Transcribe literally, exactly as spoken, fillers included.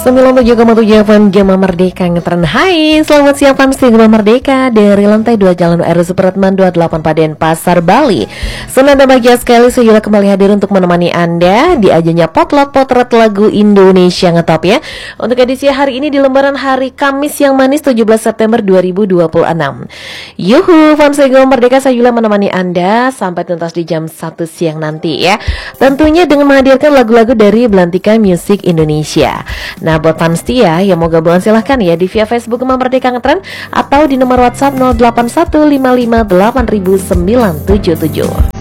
sembilan puluh tujuh koma tujuh F M Gema Merdeka ngetren. Hai, selamat siang fans di Gema Merdeka dari lantai dua Jalan R Supratman dua puluh delapan Paden Pasar Bali. Senang dan bahagia sekali saya kembali hadir untuk menemani Anda di ajanya Potlot Potret Lagu Indonesia Ngetop ya. Untuk edisi hari ini di lembaran hari Kamis yang manis tujuh belas September dua ribu dua puluh enam. Yuhu, fans Gema Merdeka, saya Yula menemani Anda sampai tuntas di jam satu siang nanti ya. Tentunya dengan menghadirkan lagu-lagu dari Belantika Musik Indonesia. Nah, buat fans setia yang mau gabungan silahkan ya di via Facebook Gema Merdeka Ngetren atau di nomor WhatsApp nol delapan satu lima lima delapan sembilan tujuh tujuh.